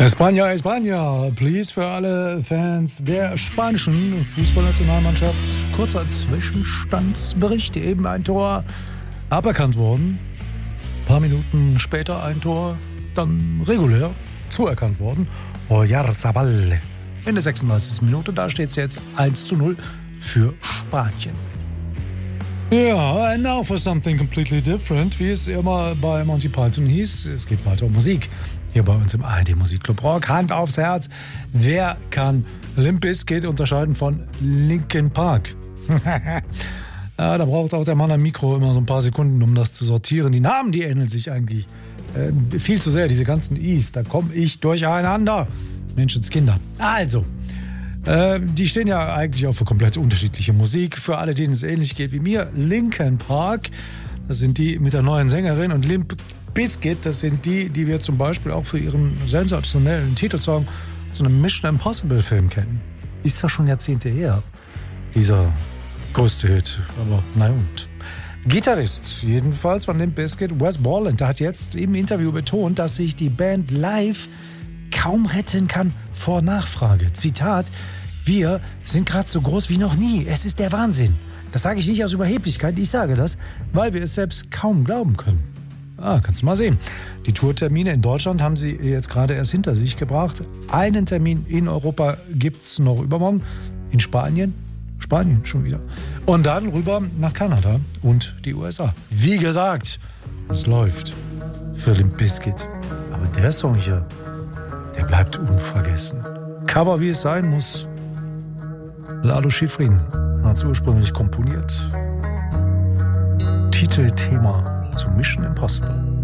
España, España, please für alle Fans der spanischen Fußballnationalmannschaft. Kurzer Zwischenstandsbericht, eben ein Tor aberkannt worden. Ein paar Minuten später ein Tor dann regulär zuerkannt worden. Oyarzabal in der 36. Minute, da steht es jetzt 1:0 für Spanien. Ja, and now for something completely different, wie es immer bei Monty Python hieß. Es geht weiter um Musik. Hier bei uns im ARD Musikclub Rock. Hand aufs Herz. Wer kann Limp Bizkit unterscheiden von Linkin Park? Ja, da braucht auch der Mann am Mikro immer so ein paar Sekunden, um das zu sortieren. Die Namen, die ähneln sich eigentlich viel zu sehr. Diese ganzen I's, da komme ich durcheinander. Menschenskinder. Also, die stehen ja eigentlich auch für komplett unterschiedliche Musik. Für alle, denen es ähnlich geht wie mir. Linkin Park, das sind die mit der neuen Sängerin. Und Limp Bizkit, das sind die wir zum Beispiel auch für ihren sensationellen Titelsong zu einem Mission Impossible Film kennen. Ist ja schon Jahrzehnte her, dieser größte Hit. Aber na und. Gitarrist jedenfalls von Limp Bizkit, Wes Borland, der hat jetzt im Interview betont, dass sich die Band live kaum retten kann vor Nachfrage. Zitat: Wir sind gerade so groß wie noch nie. Es ist der Wahnsinn. Das sage ich nicht aus Überheblichkeit, ich sage das, weil wir es selbst kaum glauben können. Kannst du mal sehen. Die Tourtermine in Deutschland haben sie jetzt gerade erst hinter sich gebracht. Einen Termin in Europa gibt es noch übermorgen. In Spanien schon wieder. Und dann rüber nach Kanada und die USA. Wie gesagt, es läuft für Limp Bizkit. Aber der Song hier, der bleibt unvergessen. Cover, wie es sein muss. Lalo Schifrin hat es ursprünglich komponiert. Titelthema zu Mission Impossible.